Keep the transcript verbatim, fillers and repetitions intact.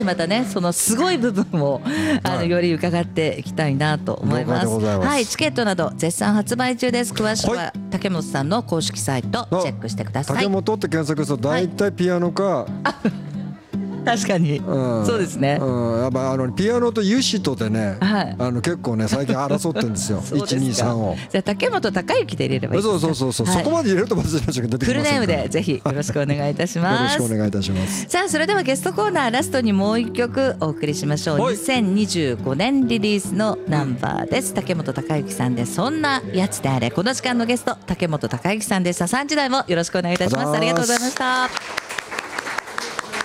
またね、そのすごい部分をあのより伺っていきたいなと思います。はい、チケットなど絶賛発売中です。詳しくは竹本さんの公式サイトチェックしてください。 竹本って検索すると大体ピアノか、 確かに、うん、そうですね、 うん、やっぱあのピアノとユシトでね、はい、あの結構ね最近争ってるんですよ。いちにさんをじゃあ竹本孝之で入れればいいですか。 そうそうそうそう、はい、そこまで入れるとまず出てきませんから。 フルネームでぜひよろしくお願いいたしますよろしくお願いいたします。 さあそれではゲストコーナーラストにもう一曲お送りしましょう。にせんにじゅうごねんリリースのナンバーです。竹本孝之さんでそんなやつであれ。この時間のゲスト竹本孝之さんでした。さんじだいもよろしくお願いいたします。ありがとうございました。